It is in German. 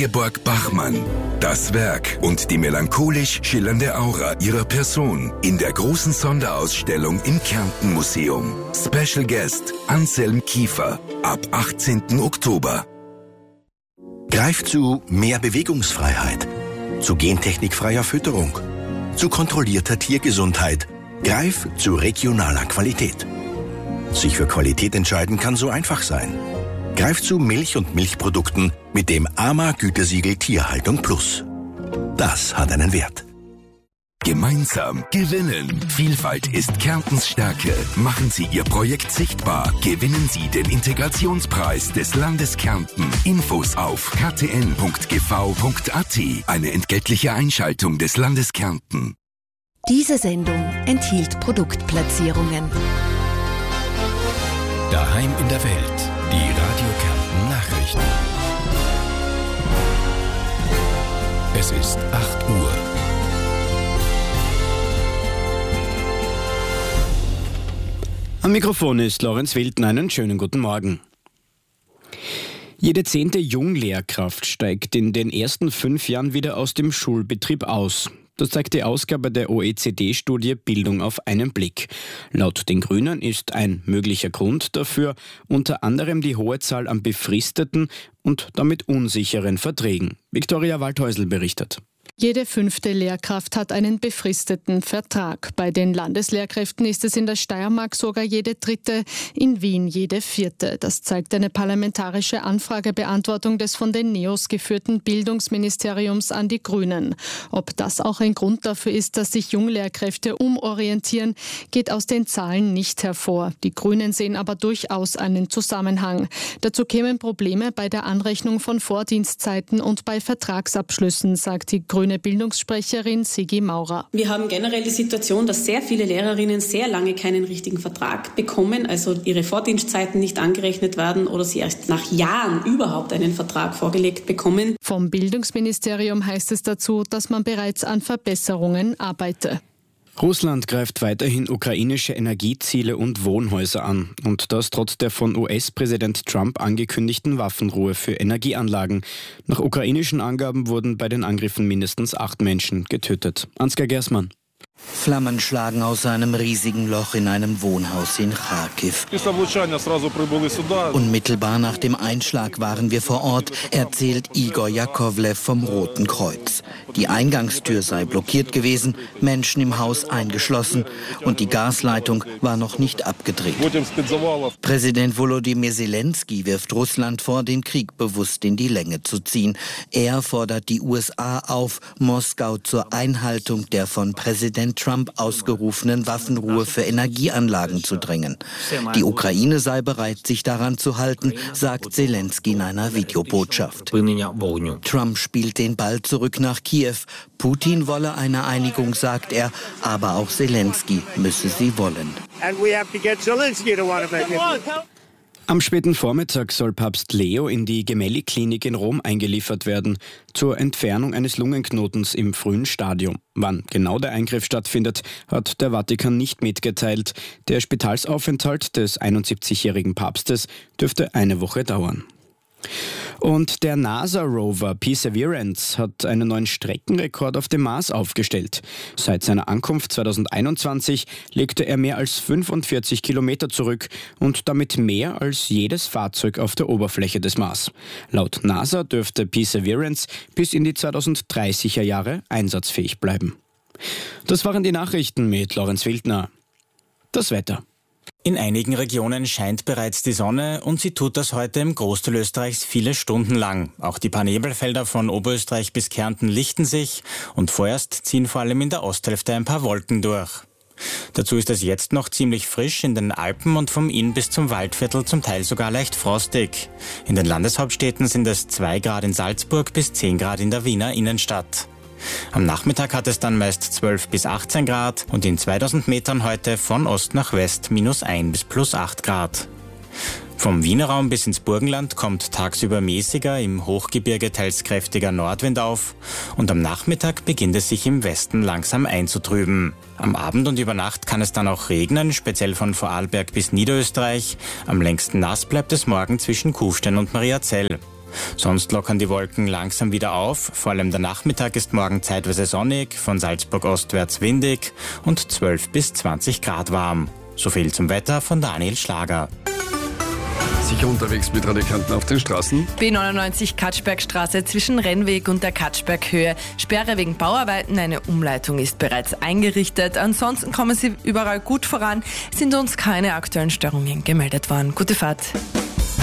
Ingeborg Bachmann. Das Werk und die melancholisch schillernde Aura ihrer Person in der großen Sonderausstellung im Kärnten Museum. Special Guest Anselm Kiefer ab 18. Oktober. Greif zu mehr Bewegungsfreiheit, zu gentechnikfreier Fütterung, zu kontrollierter Tiergesundheit. Greif zu regionaler Qualität. Sich für Qualität entscheiden kann so einfach sein. Greif zu Milch und Milchprodukten mit dem AMA-Gütesiegel Tierhaltung Plus. Das hat einen Wert. Gemeinsam gewinnen. Vielfalt ist Kärntens Stärke. Machen Sie Ihr Projekt sichtbar. Gewinnen Sie den Integrationspreis des Landes Kärnten. Infos auf ktn.gv.at. Eine entgeltliche Einschaltung des Landes Kärnten. Diese Sendung enthielt Produktplatzierungen. Daheim in der Welt. Die Radio Kärnten Nachrichten. Es ist 8 Uhr. Am Mikrofon ist Lorenz Wildner. Einen schönen guten Morgen. Jede 10. Junglehrkraft steigt in den ersten 5 Jahren wieder aus dem Schulbetrieb aus. Das zeigt die Ausgabe der OECD-Studie Bildung auf einen Blick. Laut den Grünen ist ein möglicher Grund dafür unter anderem die hohe Zahl an befristeten und damit unsicheren Verträgen. Viktoria Waldhäusl berichtet. Jede 5. Lehrkraft hat einen befristeten Vertrag. Bei den Landeslehrkräften ist es in der Steiermark sogar jede 3., in Wien jede 4. Das zeigt eine parlamentarische Anfragebeantwortung des von den NEOS geführten Bildungsministeriums an die Grünen. Ob das auch ein Grund dafür ist, dass sich Junglehrkräfte umorientieren, geht aus den Zahlen nicht hervor. Die Grünen sehen aber durchaus einen Zusammenhang. Dazu kämen Probleme bei der Anrechnung von Vordienstzeiten und bei Vertragsabschlüssen, sagt die grüne Bildungssprecherin Sigi Maurer. Wir haben generell die Situation, dass sehr viele Lehrerinnen sehr lange keinen richtigen Vertrag bekommen, also ihre Vordienstzeiten nicht angerechnet werden oder sie erst nach Jahren überhaupt einen Vertrag vorgelegt bekommen. Vom Bildungsministerium heißt es dazu, dass man bereits an Verbesserungen arbeite. Russland greift weiterhin ukrainische Energieziele und Wohnhäuser an. Und das trotz der von US-Präsident Trump angekündigten Waffenruhe für Energieanlagen. Nach ukrainischen Angaben wurden bei den Angriffen mindestens 8 Menschen getötet. Ansgar Gersmann. Flammen schlagen aus einem riesigen Loch in einem Wohnhaus in Charkiw. Unmittelbar nach dem Einschlag waren wir vor Ort, erzählt Igor Jakovlev vom Roten Kreuz. Die Eingangstür sei blockiert gewesen, Menschen im Haus eingeschlossen und die Gasleitung war noch nicht abgedreht. Präsident Volodymyr Zelensky wirft Russland vor, den Krieg bewusst in die Länge zu ziehen. Er fordert die USA auf, Moskau zur Einhaltung der von Präsident Trump ausgerufenen Waffenruhe für Energieanlagen zu drängen. Die Ukraine sei bereit, sich daran zu halten, sagt Zelensky in einer Videobotschaft. Trump spielt den Ball zurück nach Kiew. Putin wolle eine Einigung, sagt er, aber auch Zelensky müsse sie wollen. Am späten Vormittag soll Papst Leo in die Gemelli-Klinik in Rom eingeliefert werden, zur Entfernung eines Lungenknotens im frühen Stadium. Wann genau der Eingriff stattfindet, hat der Vatikan nicht mitgeteilt. Der Spitalsaufenthalt des 71-jährigen Papstes dürfte eine Woche dauern. Und der NASA-Rover Perseverance hat einen neuen Streckenrekord auf dem Mars aufgestellt. Seit seiner Ankunft 2021 legte er mehr als 45 Kilometer zurück und damit mehr als jedes Fahrzeug auf der Oberfläche des Mars. Laut NASA dürfte Perseverance bis in die 2030er Jahre einsatzfähig bleiben. Das waren die Nachrichten mit Lorenz Wildner. Das Wetter. In einigen Regionen scheint bereits die Sonne und sie tut das heute im Großteil Österreichs viele Stunden lang. Auch die paar Nebelfelder von Oberösterreich bis Kärnten lichten sich und vorerst ziehen vor allem in der Osthälfte ein paar Wolken durch. Dazu ist es jetzt noch ziemlich frisch in den Alpen und vom Inn bis zum Waldviertel zum Teil sogar leicht frostig. In den Landeshauptstädten sind es 2 Grad in Salzburg bis 10 Grad in der Wiener Innenstadt. Am Nachmittag hat es dann meist 12 bis 18 Grad und in 2000 Metern heute von Ost nach West -1 bis +8 Grad. Vom Wiener Raum bis ins Burgenland kommt tagsüber mäßiger, im Hochgebirge teils kräftiger Nordwind auf und am Nachmittag beginnt es sich im Westen langsam einzutrüben. Am Abend und über Nacht kann es dann auch regnen, speziell von Vorarlberg bis Niederösterreich. Am längsten nass bleibt es morgen zwischen Kufstein und Mariazell. Sonst lockern die Wolken langsam wieder auf. Vor allem der Nachmittag ist morgen zeitweise sonnig, von Salzburg ostwärts windig und 12 bis 20 Grad warm. So viel zum Wetter von Daniel Schlager. Sicher unterwegs mit Radio Kärnten auf den Straßen. B99 Katschbergstraße zwischen Rennweg und der Katschberghöhe. Sperre wegen Bauarbeiten, eine Umleitung ist bereits eingerichtet. Ansonsten kommen Sie überall gut voran, sind uns keine aktuellen Störungen gemeldet worden. Gute Fahrt.